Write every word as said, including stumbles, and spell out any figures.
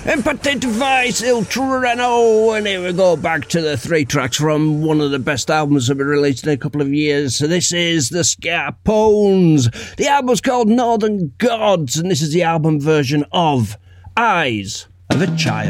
Empathy Device, Il Treno, and here we go back to the three tracks from one of the best albums that we released in a couple of years. So this is the Scarpones. The album's called Northern Gods, and this is the album version of Eyes of a Child.